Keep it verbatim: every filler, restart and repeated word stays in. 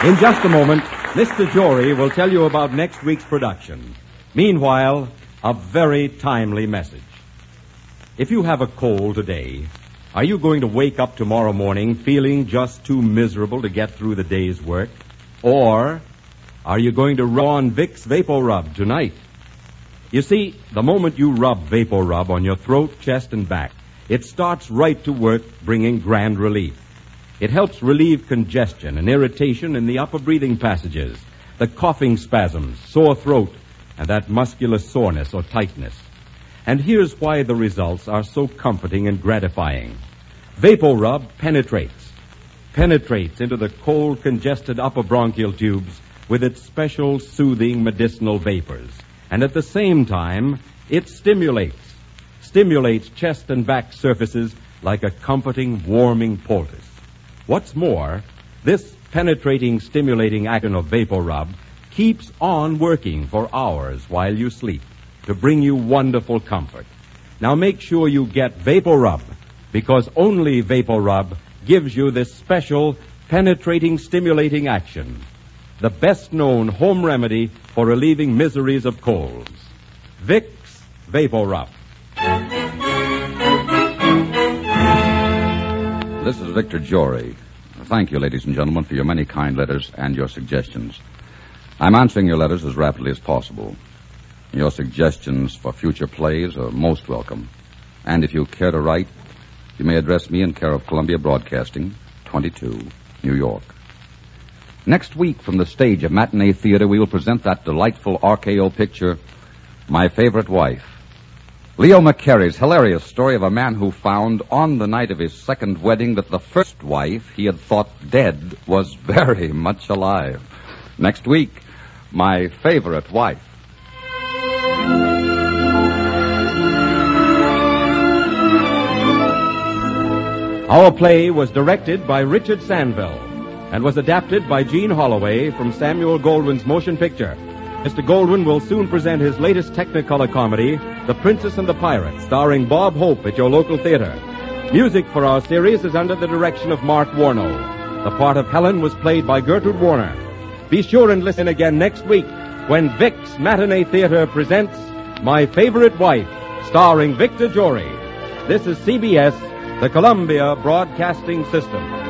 In just a moment, Mister Jory will tell you about next week's production. Meanwhile, a very timely message. If you have a cold today, are you going to wake up tomorrow morning feeling just too miserable to get through the day's work? Or are you going to rub on Vicks VapoRub tonight? You see, the moment you rub VapoRub on your throat, chest, and back, it starts right to work bringing grand relief. It helps relieve congestion and irritation in the upper breathing passages, the coughing spasms, sore throat, and that muscular soreness or tightness. And here's why the results are so comforting and gratifying. VapoRub penetrates, penetrates into the cold, congested upper bronchial tubes with its special soothing medicinal vapors. And at the same time, it stimulates, stimulates chest and back surfaces like a comforting, warming poultice. What's more, this penetrating, stimulating action of VapoRub keeps on working for hours while you sleep to bring you wonderful comfort. Now make sure you get VapoRub, because only VapoRub gives you this special penetrating, stimulating action, the best-known home remedy for relieving miseries of colds. Vicks VapoRub. This is Victor Jory. Thank you, ladies and gentlemen, for your many kind letters and your suggestions. I'm answering your letters as rapidly as possible. Your suggestions for future plays are most welcome. And if you care to write, you may address me in care of Columbia Broadcasting, twenty-two, New York. Next week, from the stage of Matinee Theater, we will present that delightful R K O picture, My Favorite Wife. Leo McCarey's hilarious story of a man who found on the night of his second wedding that the first wife he had thought dead was very much alive. Next week, My Favorite Wife. Our play was directed by Richard Sandville and was adapted by Gene Holloway from Samuel Goldwyn's motion picture. Mister Goldwyn will soon present his latest Technicolor comedy, The Princess and the Pirate, starring Bob Hope at your local theater. Music for our series is under the direction of Mark Warnow. The part of Helen was played by Gertrude Warner. Be sure and listen again next week when Vicks Matinee Theater presents My Favorite Wife, starring Victor Jory. This is C B S, the Columbia Broadcasting System.